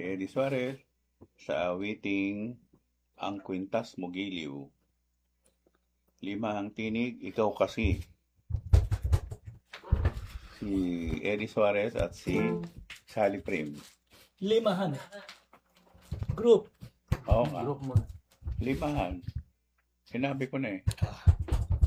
Eddie Suarez sa awiting Ang Kwintas Mo Giliw. Lima ang tinig, ikaw kasi. Si Eddie Suarez at si Sally Prim. Limahan. Group. Oo nga, Group mo. limahan. Sinabi ko na eh.